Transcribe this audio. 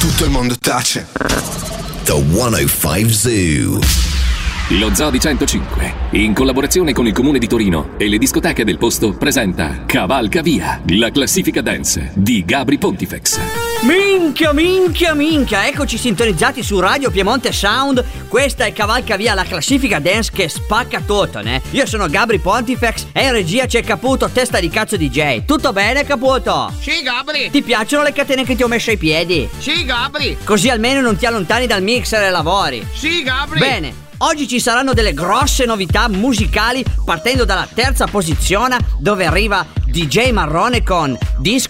tutto il mondo tace. The 105 Zoo. Lo Zoo di 105, in collaborazione con il Comune di Torino e le discoteche del posto, presenta Cavalca Via, la classifica dance di Gabri Pontifex. Minchia, eccoci sintonizzati su Radio Piemonte Sound. Questa è Cavalca Via, la classifica dance che spacca tutto, né? Io sono Gabri Pontifex e in regia c'è Caputo, testa di cazzo DJ. Tutto bene, Caputo? Sì, Gabri. Ti piacciono le catene che ti ho messo ai piedi? Sì, Gabri. Così almeno non ti allontani dal mixer e lavori. Sì, Gabri. Bene. Oggi ci saranno delle grosse novità musicali partendo dalla terza posizione dove arriva DJ Marrone con Disco